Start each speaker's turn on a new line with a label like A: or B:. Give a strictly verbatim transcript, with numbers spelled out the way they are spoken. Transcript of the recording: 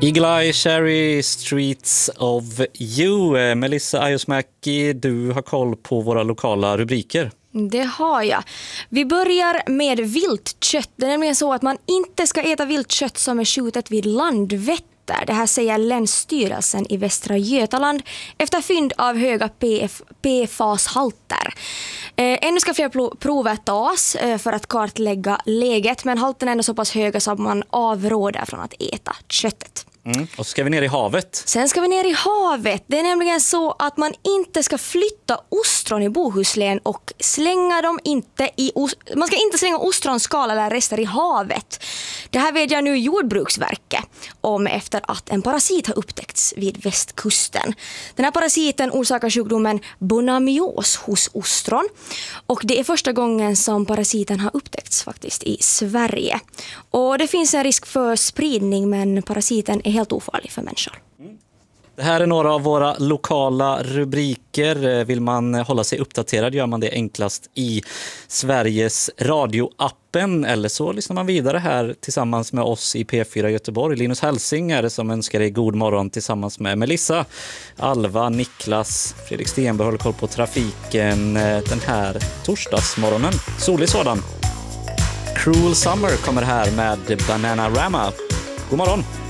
A: Eagle Eye Cherry Streets of You. Melissa Ajosmäki, du har koll på våra lokala rubriker.
B: Det har jag. Vi börjar med viltkött. Det är nämligen så att man inte ska äta viltkött som är skjutet vid Landvetter. Det här säger Länsstyrelsen i Västra Götaland efter fynd av höga P F A-halter. Eh, ännu ska fler prover tas eh, för att kartlägga läget, men halten är ändå så pass höga så att man avråder från att äta köttet.
A: Mm. Och så ska vi ner i havet.
B: Sen ska vi ner i havet. Det är nämligen så att man inte ska flytta ostron i Bohuslän och slänga dem inte i os- man ska inte slänga ostronskal eller rester i havet. Det här vet jag nu Jordbruksverket om efter att en parasit har upptäckts vid västkusten. Den här parasiten orsakar sjukdomen bonamios hos ostron, och det är första gången som parasiten har upptäckts faktiskt i Sverige. Och det finns en risk för spridning, men parasiten är helt ofarlig för människor.
A: Det här är några av våra lokala rubriker. Vill man hålla sig uppdaterad gör man det enklast i Sveriges radioappen, eller så lyssnar man vidare här tillsammans med oss i P fyra Göteborg. Linus Hälsing är det som önskar dig god morgon tillsammans med Melissa, Alva, Niklas, Fredrik Stenberg håller koll på trafiken den här torsdagsmorgonen. Solig sådan. Cruel Summer kommer här med Bananarama. God morgon!